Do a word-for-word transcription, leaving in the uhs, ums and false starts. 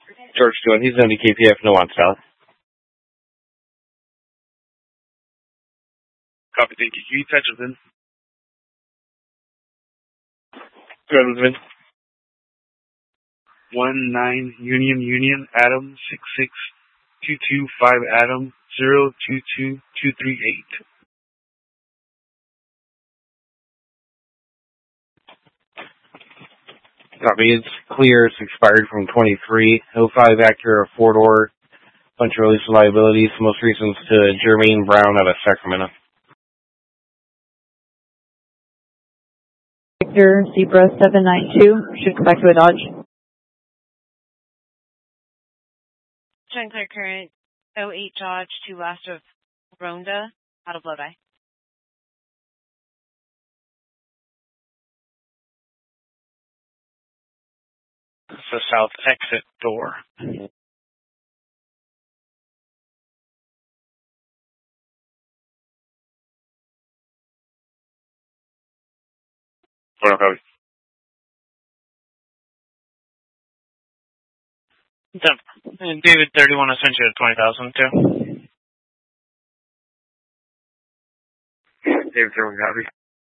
George doing. He's on the K P F, no on south. Copy, thank you. Can you touch us in? Go ahead, Elizabeth. One nine Union Union Adam six six two two five Adam zero two two two three eight. Copy. It's clear. It's expired from twenty-three. oh five Acura four door. Bunch of release liabilities. Most recent to Jermaine Brown out of Sacramento. Victor Zebra seven nine two. Should come back to a Dodge. Showing clear current oh eight Dodge to last of Ronda out of Lodi. It's the south exit door. What up, And David thirty-one, I sent you at twenty thousand too. David thirty-one, copy.